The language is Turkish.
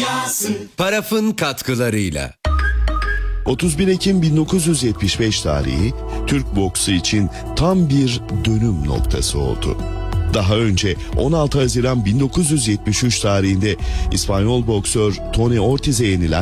Paraf'ın katkılarıyla. 31 Ekim 1975 tarihi Türk boksu için tam bir dönüm noktası oldu. Daha önce 16 Haziran 1973 tarihinde İspanyol boksör Tony Ortiz'e yenilen